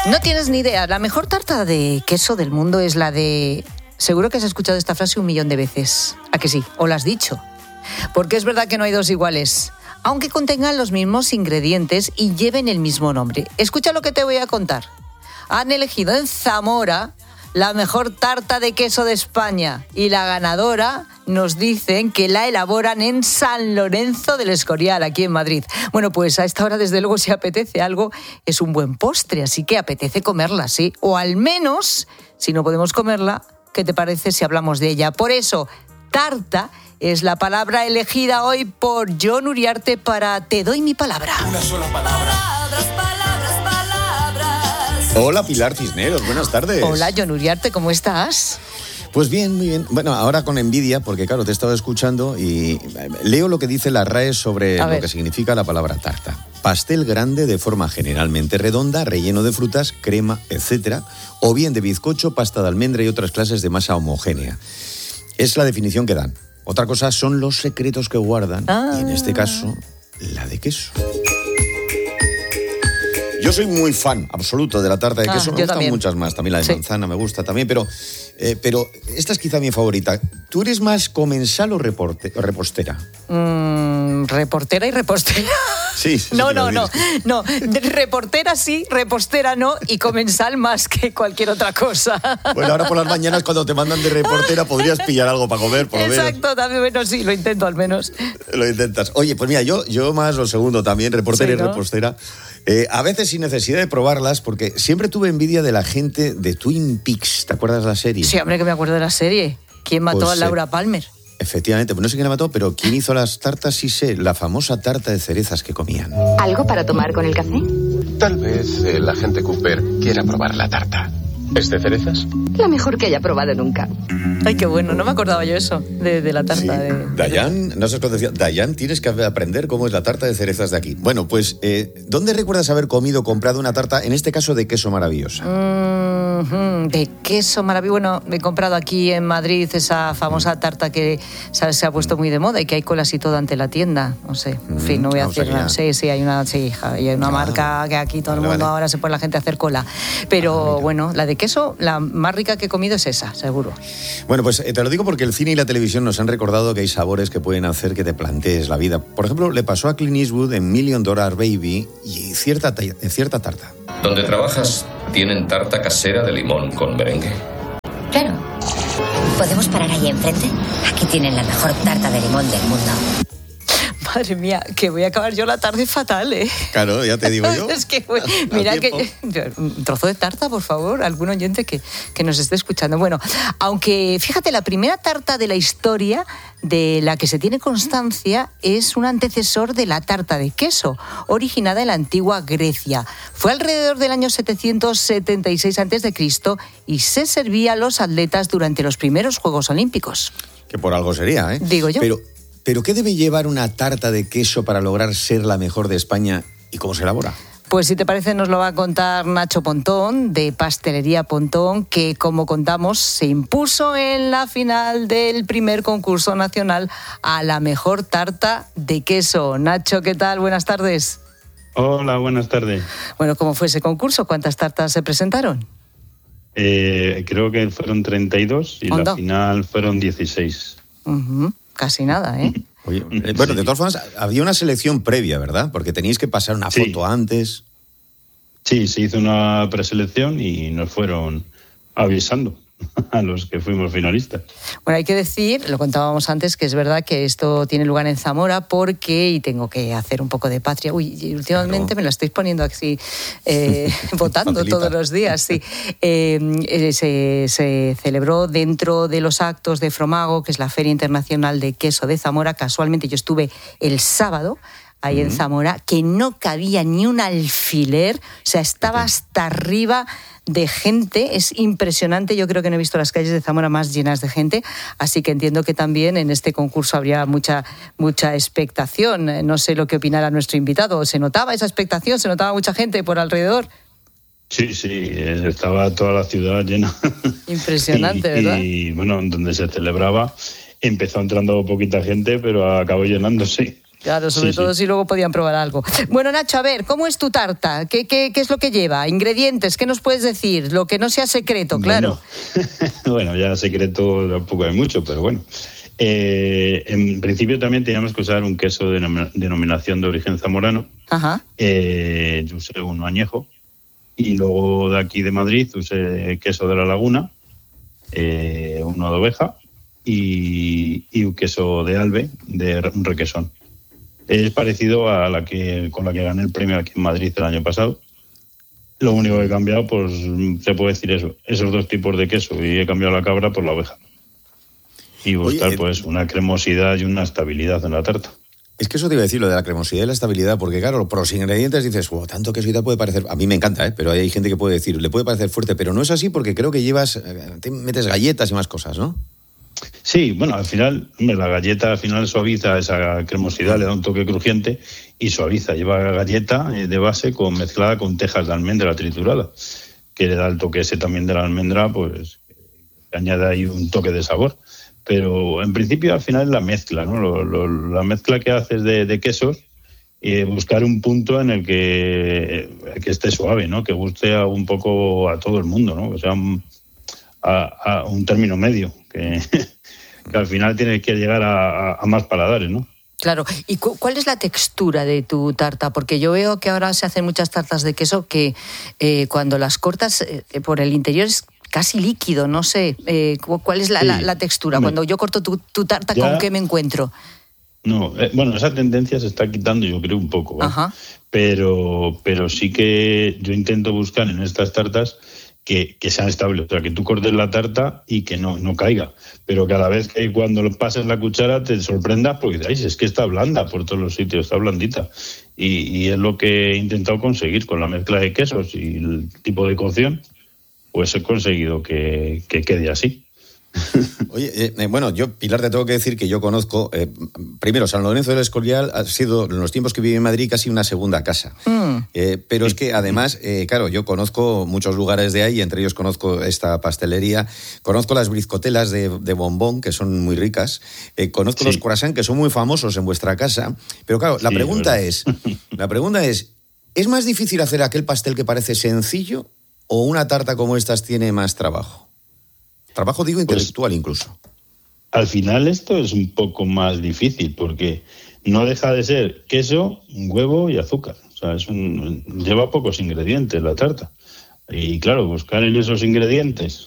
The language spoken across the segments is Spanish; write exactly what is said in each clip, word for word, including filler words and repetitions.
No tienes ni idea. La mejor tarta de queso del mundo es la de... Seguro que has escuchado esta frase un millón de veces. ¿A que sí? ¿O la has dicho? Porque es verdad que no hay dos iguales, aunque contengan los mismos ingredientes y lleven el mismo nombre. Escucha lo que te voy a contar. Han elegido en Zamora la mejor tarta de queso de España y la ganadora nos dicen que la elaboran en San Lorenzo del Escorial, aquí en Madrid. Bueno, pues a esta hora desde luego si apetece algo es un buen postre, así que apetece comerla, ¿sí? O al menos, si no podemos comerla, ¿qué te parece si hablamos de ella? Por eso, tarta es la palabra elegida hoy por Jon Uriarte para Te doy mi palabra. Una sola palabra. Palabras, palabras, palabras. Hola Pilar Cisneros, buenas tardes. Hola Jon Uriarte, ¿cómo estás? Pues bien, muy bien. Bueno, ahora con envidia, porque claro, te he estado escuchando y leo lo que dice la R A E sobre A lo ver. que significa la palabra tarta. Pastel grande de forma generalmente redonda, relleno de frutas, crema, etcétera, o bien de bizcocho, pasta de almendra y otras clases de masa homogénea. Es la definición que dan. Otra cosa son los secretos que guardan, Ah. y en este caso, la de queso. Yo soy muy fan absoluto de la tarta de Ah, queso. yo Me gustan también. muchas más. También la de Sí. manzana me gusta también, pero, eh, pero esta es quizá mi favorita. ¿Tú eres más comensal o reporte, repostera? Mm, reportera y repostera. Sí, sí, No, sí, no, lo no, dices. no. De- Reportera sí, repostera no y comensal más que cualquier otra cosa. Bueno, ahora por las mañanas cuando te mandan de reportera podrías pillar algo para comer, por lo menos. Exacto, también, bueno, sí, lo intento al menos. Lo intentas. Oye, pues mira, yo, yo más lo segundo también, reportera Sí, y ¿no? repostera. Eh, a veces sin necesidad de probarlas, porque siempre tuve envidia de la gente de Twin Peaks. ¿Te acuerdas de la serie? Sí, hombre, que me acuerdo de la serie. ¿Quién mató Pues, a eh, Laura Palmer? Efectivamente, pues no sé quién la mató, pero quién hizo las tartas sí sé, la famosa tarta de cerezas que comían. ¿Algo para tomar con el café? Tal vez el agente Cooper quiera probar la tarta. ¿Es de cerezas? La mejor que haya probado nunca. Ay, qué bueno, no me acordaba yo eso, de, de la tarta. Sí. De... Dayan, no sé cuándo decía, Dayan, tienes que aprender cómo es la tarta de cerezas de aquí. Bueno, pues, eh, ¿dónde recuerdas haber comido o comprado una tarta, en este caso de queso maravillosa? Mm, de queso maravilloso. Bueno, he comprado aquí en Madrid esa famosa tarta que, ¿sabes?, se ha puesto muy de moda y que hay colas y todo ante la tienda. No sé, en fin, no voy a Mm, o sea decir que nada. ya- Sí, sí, hay una, sí, hija, hay una Ah, marca que aquí todo el vale, mundo vale. ahora se pone la gente a hacer cola. Pero Ah, mira. bueno, la de queso, la más rica que he comido es esa, seguro. Bueno, pues eh, te lo digo porque el cine y la televisión nos han recordado que hay sabores que pueden hacer que te plantees la vida. Por ejemplo, le pasó a Clint Eastwood en Million Dollar Baby y cierta, ta- cierta tarta. ¿Donde trabajas tienen tarta casera de limón con merengue? Claro. ¿Podemos parar ahí enfrente? Aquí tienen la mejor tarta de limón del mundo. Madre mía, que voy a acabar yo la tarde fatal, ¿eh? Claro, ya te digo yo. Es que, güey, A- a mira tiempo. que... Un trozo de tarta, por favor, algún oyente que, que nos esté escuchando. Bueno, aunque, fíjate, la primera tarta de la historia de la que se tiene constancia es un antecesor de la tarta de queso, originada en la antigua Grecia. Fue alrededor del año setecientos setenta y seis antes de Cristo y se servía a los atletas durante los primeros Juegos Olímpicos. Que por algo sería, ¿eh? Digo yo. Pero, pero ¿qué debe llevar una tarta de queso para lograr ser la mejor de España y cómo se elabora? Pues si te parece nos lo va a contar Nacho Pontón, de Pastelería Pontón, que como contamos se impuso en la final del primer concurso nacional a la mejor tarta de queso. Nacho, ¿qué tal? Buenas tardes. Hola, buenas tardes. Bueno, ¿cómo fue ese concurso? ¿Cuántas tartas se presentaron? Eh, creo que fueron treinta y dos y Onda. la final fueron dieciséis. Ujú, casi nada, ¿eh? Oye, eh, bueno, de todas formas, había una selección previa, ¿verdad? Porque teníais que pasar una Sí. foto antes. Sí, se hizo una preselección y nos fueron avisando a los que fuimos finalistas. Bueno, hay que decir, lo contábamos antes, que es verdad que esto tiene lugar en Zamora porque, y tengo que hacer un poco de patria, uy, y últimamente Claro. me la estáis poniendo así, eh, votando Facilita. todos los días, sí. Eh, eh, se, se celebró dentro de los actos de Fromago, que es la Feria Internacional de Queso de Zamora. Casualmente yo estuve el sábado ahí en Zamora, que no cabía ni un alfiler, o sea, estaba hasta arriba de gente, es impresionante. Yo creo que no he visto las calles de Zamora más llenas de gente, así que entiendo que también en este concurso habría mucha mucha expectación. No sé lo que opinara nuestro invitado. ¿Se notaba esa expectación? ¿Se notaba mucha gente por alrededor? Sí, sí, eh, estaba toda la ciudad llena. Impresionante, y, ¿verdad? Y bueno, donde se celebraba empezó entrando poquita gente, pero acabó llenándose. Claro, sobre Sí, todo sí. si luego podían probar algo. Bueno, Nacho, a ver, ¿cómo es tu tarta? ¿Qué, qué, qué es lo que lleva? ¿Ingredientes? ¿Qué nos puedes decir? Lo que no sea secreto, claro. Bueno, bueno, ya secreto tampoco hay mucho, pero bueno. Eh, en principio también teníamos que usar un queso de denom- denominación de origen zamorano. Ajá. Eh, yo usé uno añejo. Y luego de aquí de Madrid usé queso de la Laguna, eh, uno de oveja y, y un queso de Albe, de re- un requesón. Es parecido a la que con la que gané el premio aquí en Madrid el año pasado. Lo único que he cambiado, pues se puede decir eso, esos dos tipos de queso, y he cambiado la cabra por la oveja. Y buscar Oye, eh, pues una cremosidad y una estabilidad en la tarta. Es que eso te iba a decir, lo de la cremosidad y la estabilidad, porque claro, por los ingredientes dices, wow, tanto queso y tal puede parecer... A mí me encanta, ¿eh? Pero hay gente que puede decir, le puede parecer fuerte, pero no es así porque creo que llevas... eh, te metes galletas y más cosas, ¿no? Sí, bueno, al final, hombre, la galleta al final suaviza esa cremosidad, le da un toque crujiente y suaviza. Lleva galleta eh, de base con mezclada con tejas de almendra triturada, que le da el toque ese también de la almendra, pues que añade ahí un toque de sabor. Pero en principio al final es la mezcla, ¿no? Lo, lo, la mezcla que haces de, de quesos y buscar un punto en el que, que esté suave, ¿no? Que guste a un poco a todo el mundo, ¿no? O sea, un, a, a un término medio, que, que al final tiene que llegar a, a, a más paladares, ¿no? Claro. ¿Y cu- cuál es la textura de tu tarta? Porque yo veo que ahora se hacen muchas tartas de queso que eh, cuando las cortas eh, por el interior es casi líquido, no sé. Eh, cu- ¿Cuál es la, Sí. la, la textura? Hombre, Cuando yo corto tu, tu tarta, ya- ¿con qué me encuentro? No, eh, bueno, esa tendencia se está quitando, yo creo, un poco, ¿vale? Ajá. Pero, pero sí que yo intento buscar en estas tartas que, que sean estables, o sea, que tú cortes la tarta y que no, no caiga, pero que a la vez que cuando lo pases la cuchara te sorprendas porque dices, "Ay, es que está blanda por todos los sitios, está blandita". Y, y es lo que he intentado conseguir con la mezcla de quesos y el tipo de cocción, pues he conseguido que, que quede así. Oye, eh, eh, bueno, yo, Pilar, te tengo que decir que yo conozco, eh, primero, San Lorenzo del Escorial ha sido, en los tiempos que viví en Madrid, casi una segunda casa. Mm. Eh, pero es que además, eh, claro, yo conozco muchos lugares de ahí, entre ellos conozco esta pastelería, conozco las brizcotelas de, de bombón, que son muy ricas, eh, conozco Sí. los croissants, que son muy famosos en vuestra casa, pero claro, la Sí, pregunta verdad. es, la pregunta es, ¿es más difícil hacer aquel pastel que parece sencillo o una tarta como estas tiene más trabajo? Trabajo, digo, intelectual incluso. Al final esto es un poco más difícil porque no deja de ser queso, huevo y azúcar. O sea, es un, lleva pocos ingredientes la tarta. Y claro, buscar en esos ingredientes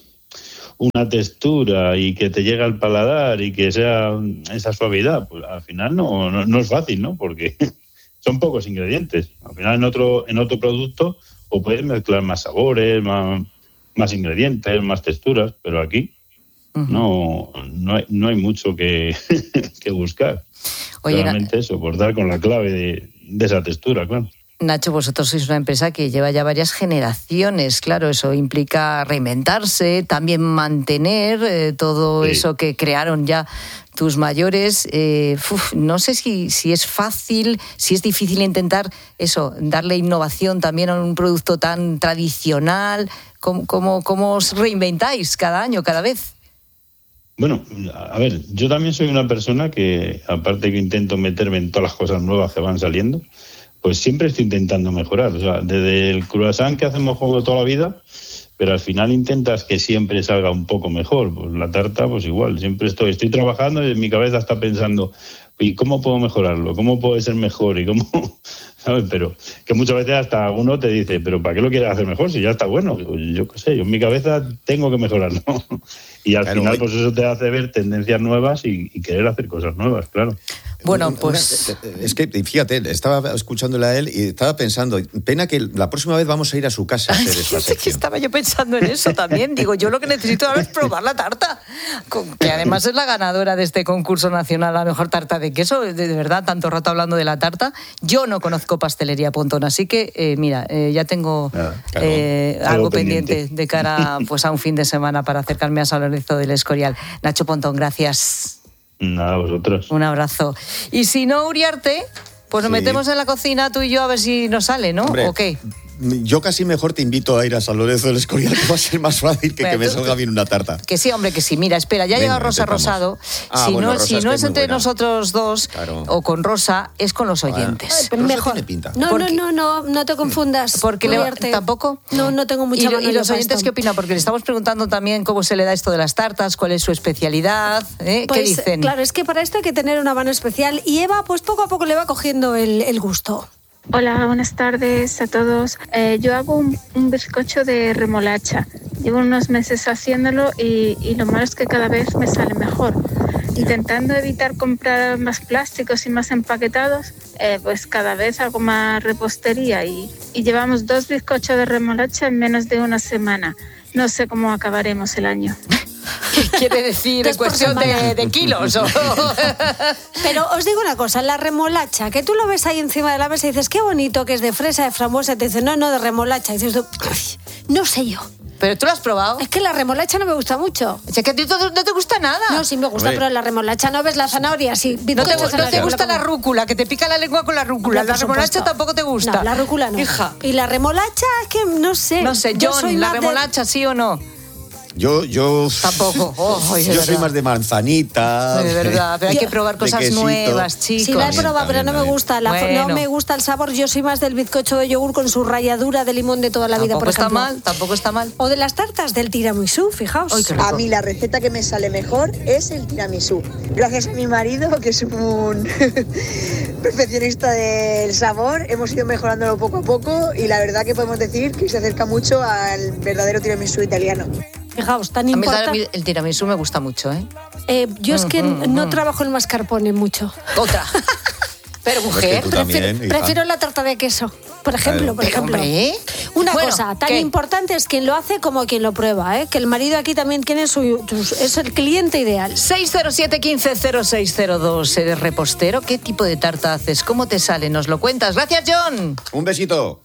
una textura y que te llegue al paladar y que sea esa suavidad, pues al final no, no, no es fácil, ¿no? Porque son pocos ingredientes. Al final en otro, en otro producto o puedes mezclar más sabores, más, más ingredientes, más texturas, pero aquí Ujú. no, no, hay, no hay mucho que, que buscar. Oye, Realmente eso, por dar con la clave de, de esa textura, claro. Nacho, vosotros sois una empresa que lleva ya varias generaciones, claro, eso implica reinventarse, también mantener eh, todo Sí. eso que crearon ya tus mayores. Eh, uf, no sé si, si es fácil, si es difícil intentar eso, darle innovación también a un producto tan tradicional. ¿Cómo, cómo, cómo os reinventáis cada año, cada vez? Bueno, a ver, yo también soy una persona que, aparte que intento meterme en todas las cosas nuevas que van saliendo, pues siempre estoy intentando mejorar. O sea, desde el croissant que hacemos juego toda la vida, pero al final intentas que siempre salga un poco mejor. Pues la tarta, pues igual, siempre estoy, estoy trabajando y en mi cabeza está pensando, ¿y cómo puedo mejorarlo? ¿Cómo puede ser mejor? ¿Y cómo...? ¿Sabes? Pero que muchas veces hasta uno te dice, ¿pero para qué lo quieres hacer mejor si ya está bueno? Yo, yo qué sé, yo en mi cabeza tengo que mejorarlo. Y al Claro, final, hoy- pues eso te hace ver tendencias nuevas y, y querer hacer cosas nuevas, claro. Bueno, Una- pues... una- es que, fíjate, estaba escuchándole a él y estaba pensando, pena que la próxima vez vamos a ir a su casa a hacer esta Fíjate que sección. estaba yo pensando en eso también. Digo, yo lo que necesito ahora es probar la tarta, con- que además es la ganadora de este concurso nacional, la mejor tarta de queso. De, de verdad, tanto rato hablando de la tarta. Yo no conozco Pastelería Pontón, así que, eh, mira, eh, ya tengo Nada, claro. eh, algo, Algo pendiente. pendiente. de cara pues, a un fin de semana para acercarme a San Lorenzo del Escorial. Nacho Pontón, gracias. Nada, vosotros. Un abrazo. Y si no, Uriarte, pues nos Sí. metemos en la cocina tú y yo a ver si nos sale, ¿no? Hombre, ¿O qué? Yo casi mejor te invito a ir a San Lorenzo del Escorial, que va a ser más fácil que Bueno, que me tú- salga bien una tarta. Que sí, hombre, que sí. Mira, espera, ya ha Venga, llegado Rosa intentamos. Rosado. Ah, si bueno, no, Rosa si es no que es es muy entre buena. nosotros dos Claro. o con Rosa, es con los oyentes. Rosa Mejor. tiene pinta. No, Porque- no, no, no, no te confundas. Porque le, Uriarte. ¿Tampoco? No, no tengo mucha ¿Y, lo- mano ¿Y yo los para oyentes esto. qué opinan? Porque le estamos preguntando también cómo se le da esto de las tartas, cuál es su especialidad. ¿eh? Pues, ¿Qué dicen? Claro, es que para esto hay que tener una mano especial y Eva, pues poco a poco le va cogiendo el, el gusto. Hola, buenas tardes a todos. Eh, yo hago un, un bizcocho de remolacha. Llevo unos meses haciéndolo y, y lo malo es que cada vez me sale mejor. Intentando evitar comprar más plásticos y más empaquetados, eh, pues cada vez hago más repostería y, y llevamos dos bizcochos de remolacha en menos de una semana. No sé cómo acabaremos el año. ¿Qué quiere decir? Dos ¿En por cuestión semana. de, de kilos? o- Pero os digo una cosa, la remolacha, que tú lo ves ahí encima de la mesa y dices, qué bonito, que es de fresa, de frambuesa, y te dicen, no, no, de remolacha. Y dices tú, "Ay, no sé yo. ¿Pero tú lo has probado? Es que la remolacha no me gusta mucho. O sea, que a ti todo- no te gusta nada. No, sí me gusta, Hombre. pero la remolacha no ves la zanahoria, sí. No bizcocho te, de no te zanahoria, gusta no la como. rúcula, que te pica la lengua con la rúcula. No, La por remolacha supuesto. tampoco te gusta. No, la rúcula no. Hija. Y la remolacha, es que no sé. No sé, Yo John, soy ¿la más de- remolacha sí o no? Yo, yo... Tampoco. Oh, ay, de yo soy verdad. más de manzanita. De verdad, pero hay que probar de cosas quesito. nuevas, chicos. Sí, la he También, probado, pero no me también, gusta. La, Bueno. No me gusta el sabor. Yo soy más del bizcocho de yogur con su ralladura de limón de toda la vida, Tampoco por está ejemplo. mal, tampoco está mal. O de las tartas del tiramisú, fijaos. Ay, qué rico. A mí la receta que me sale mejor es el tiramisú. Gracias a mi marido, que es un perfeccionista del sabor, hemos ido mejorándolo poco a poco y la verdad que podemos decir que se acerca mucho al verdadero tiramisú italiano. Fijaos, tan A mí importante. el tiramisú me gusta mucho, ¿eh? Eh, yo es que Mm, mm, no mm. trabajo el mascarpone mucho. Otra. Pero Pues mujer. que tú también, Prefiero, hija. prefiero la tarta de queso, por ejemplo. Claro. Por Pero, ejemplo. hombre. Una Bueno, cosa, tan ¿qué? importante es quien lo hace como quien lo prueba, ¿eh? Que el marido aquí también tiene su, su- es el cliente ideal. seis cero siete, uno cinco cero seis cero dos. ¿Eres repostero? ¿Qué tipo de tarta haces? ¿Cómo te sale? Nos lo cuentas. Gracias, John. Un besito.